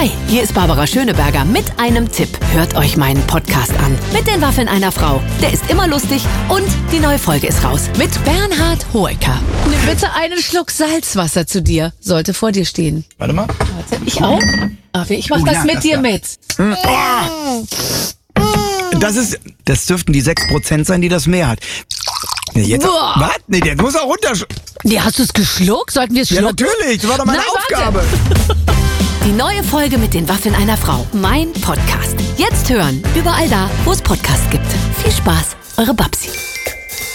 Hi, hier ist Barbara Schöneberger mit einem Tipp. Hört euch meinen Podcast an. Mit den Waffeln einer Frau. Der ist immer lustig und die neue Folge ist raus. Mit Bernhard Hoeker. Nimm bitte einen Schluck Salzwasser zu dir. Sollte vor dir stehen. Warte mal. Warte, ich auch? Ach, ich mach das mit dir mit. Das dürften die 6% sein, die das mehr hat. Nee, jetzt. Boah. Was? Nee, der muss auch runter. Nee, hast du es geschluckt? Sollten wir es Ja, schlucken? natürlich. Das war doch meine Nein, Aufgabe. Die neue Folge mit den Waffeln einer Frau. Mein Podcast. Jetzt hören. Überall da, wo es Podcasts gibt. Viel Spaß. Eure Babsi.